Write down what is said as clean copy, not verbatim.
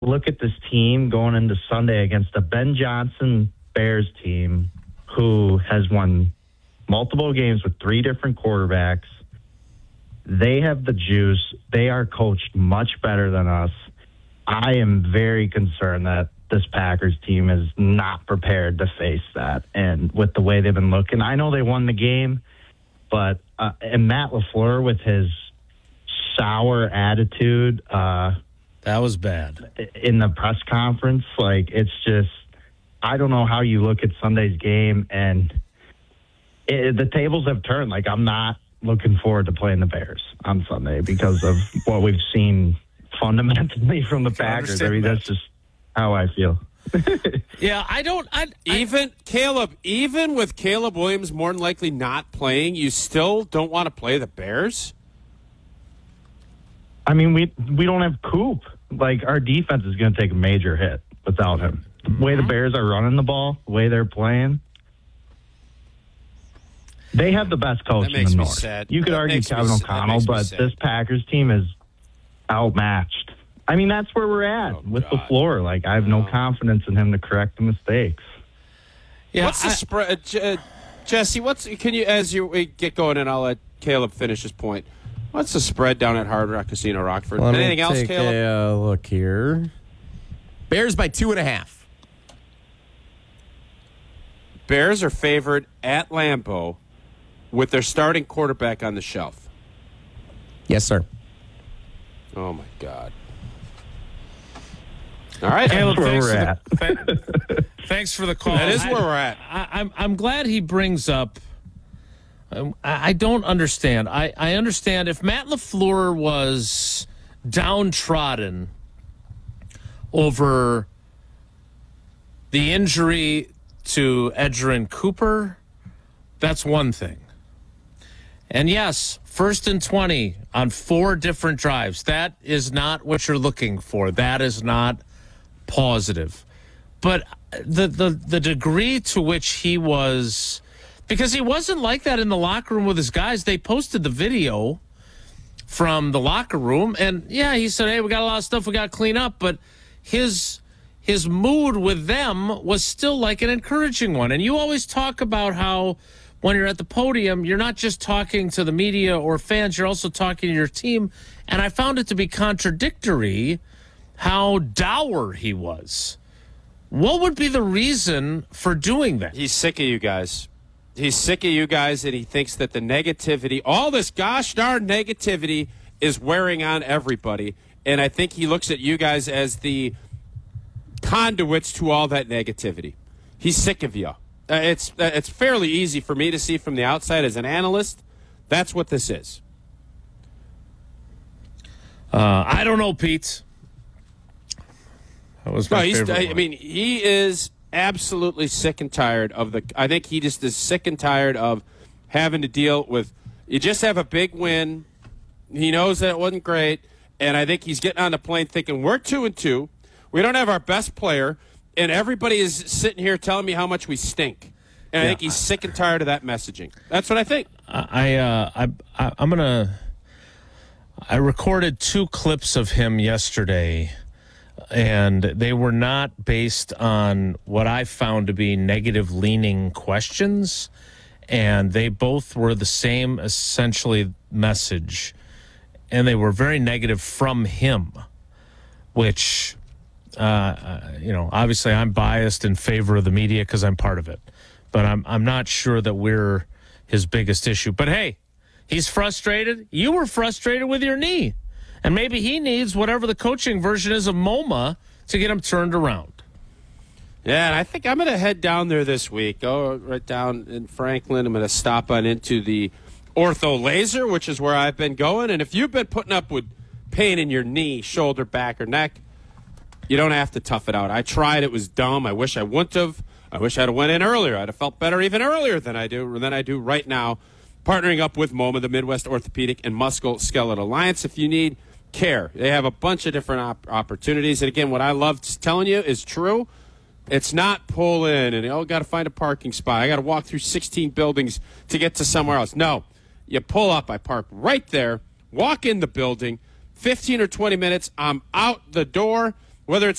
look at this team going into Sunday against a Ben Johnson Bears team who has won multiple games with 3 different quarterbacks. They have the juice. They are coached much better than us. I am very concerned that this Packers team is not prepared to face that. And with the way they've been looking, I know they won the game, but and Matt LaFleur with his sour attitude. That was bad. In the press conference, like, it's just, I don't know how you look at Sunday's game, and the tables have turned. Like, I'm not looking forward to playing the Bears on Sunday because of what we've seen fundamentally from the Packers. I mean, that's just how I feel. Yeah, even with Caleb Williams more than likely not playing, you still don't want to play the Bears? I mean, we don't have Coop. Like, our defense is going to take a major hit without him. The way the Bears are running the ball, the way they're playing. They have the best coach in the North. Sad. You could argue Kevin O'Connell, but this Packers team is outmatched. I mean, that's where we're at with LaFleur. Like, I have no confidence in him to correct the mistakes. Yeah, what's the spread, Jesse? As you get going, and I'll let Caleb finish his point. What's the spread down at Hard Rock Casino Rockford? Anything else, Caleb? Take a look here. Bears by 2.5. Bears are favored at Lambeau with their starting quarterback on the shelf. Yes, sir. Oh, my God. All right. Caleb, Thanks for the call. That is where we're at. I'm glad he brings up. I don't understand. I understand if Matt LaFleur was downtrodden over the injury to Edgerrin Cooper, that's one thing. And yes, 1st and 20 on 4 different drives. That is not what you're looking for. That is not positive. But the degree to which he was, because he wasn't like that in the locker room with his guys. They posted the video from the locker room, and yeah, he said, hey, we got a lot of stuff we got to clean up, but his mood with them was still like an encouraging one. And you always talk about how when you're at the podium, you're not just talking to the media or fans, you're also talking to your team. And I found it to be contradictory how dour he was. What would be the reason for doing that? He's sick of you guys. He's sick of you guys, and he thinks that the negativity, all this gosh darn negativity, is wearing on everybody. And I think he looks at you guys as the conduits to all that negativity. He's sick of you. It's fairly easy for me to see from the outside as an analyst. That's what this is. I don't know, Pete. That was my favorite one. He is absolutely sick and tired of I think he just is sick and tired of having to deal with. You just have a big win. He knows that it wasn't great, and I think he's getting on the plane thinking we're 2-2. We don't have our best player, and everybody is sitting here telling me how much we stink. And I think he's sick and tired of that messaging. That's what I think. I recorded 2 clips of him yesterday, and they were not based on what I found to be negative leaning questions, and they both were the same essentially message, and they were very negative from him, which obviously I'm biased in favor of the media because I'm part of it, but I'm not sure that we're his biggest issue. But hey, he's frustrated. You were frustrated with your knee, and maybe he needs whatever the coaching version is of MoMA to get him turned around. Yeah, and I think I'm going to head down there this week. Go right down in Franklin. I'm going to stop on into the Ortho Laser, which is where I've been going. And if you've been putting up with pain in your knee, shoulder, back, or neck, you don't have to tough it out. I tried. It was dumb. I wish I wouldn't have. I wish I'd have went in earlier. I'd have felt better even earlier than I do right now. Partnering up with MoMA, the Midwest Orthopedic and Musculoskeletal Alliance. If you need care, they have a bunch of different opportunities. And again, what I love telling you is true. It's not pull in and, got to find a parking spot. I got to walk through 16 buildings to get to somewhere else. No, you pull up. I park right there, walk in the building, 15 or 20 minutes, I'm out the door. Whether it's